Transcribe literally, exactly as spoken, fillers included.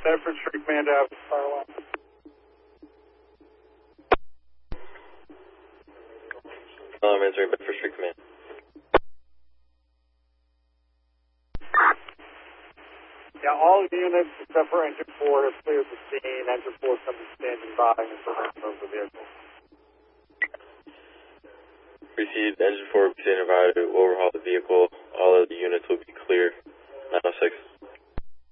Bedford Street Command out of fire line. Um, answering Bedford Street Command. Yeah, all units except for Engine four have cleared the scene. Engine four is going to be standing by in prevention of the vehicle. Received. Engine four will be standing by to overhaul the vehicle. All of the units will be clear. nine oh six.